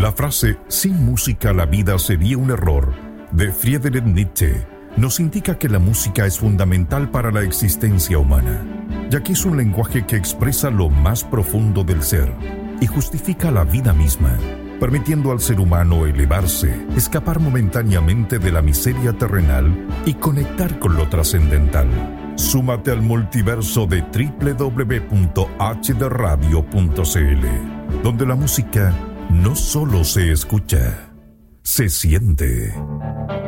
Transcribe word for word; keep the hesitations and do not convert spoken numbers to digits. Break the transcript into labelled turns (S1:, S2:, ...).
S1: La frase «sin música la vida sería un error» de Friedrich Nietzsche nos indica que la música es fundamental para la existencia humana, ya que es un lenguaje que expresa lo más profundo del ser y justifica la vida misma, permitiendo al ser humano elevarse, escapar momentáneamente de la miseria terrenal y conectar con lo trascendental. Súmate al multiverso de doble u doble u doble u punto h d radio punto c l, donde la música no solo se escucha, se siente.